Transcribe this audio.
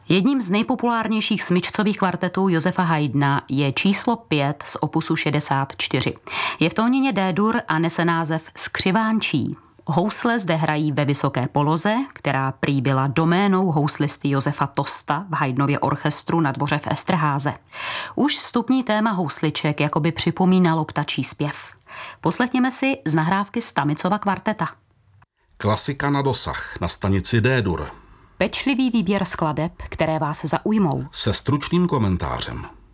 Jedním z nejpopulárnějších smyčcových kvartetů Josefa Haydna je číslo 5 z opusu 64. Je v tónině D-dur a nese název Skřivánčí. Housle zde hrají ve vysoké poloze, která prý byla doménou houslisty Josefa Tosta v Haydnově orchestru na dvoře v Esterháze. Už vstupní téma housliček jakoby připomínalo ptačí zpěv. Poslechněme si z nahrávky Stamicova kvarteta. Klasika na dosah na stanici D-dur. Pečlivý výběr skladeb, které vás zaujmou. Se stručným komentářem.